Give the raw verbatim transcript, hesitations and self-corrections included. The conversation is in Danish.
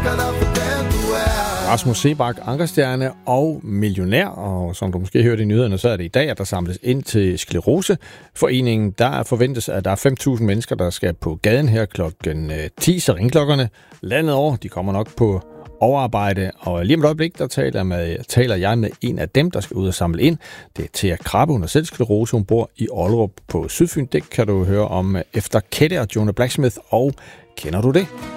Rasmus Seebach, ankerstjerne og millionær, og som du måske hørte i nyhederne, så er det i dag, at der samles ind til Skleroseforeningen. Der forventes, at der er fem tusind mennesker, der skal på gaden her klokken ti, så ringklokkerne landet over. De kommer nok på overarbejde, og lige om et øjeblik, der taler, med, taler jeg med en af dem, der skal ud og samle ind. Det er Thea Krabbe, hun er selv sklerose, hun bor i Ollerup på Sydfyn. Det kan du høre om efter Kette og Jonah Blacksmith, og kender du det?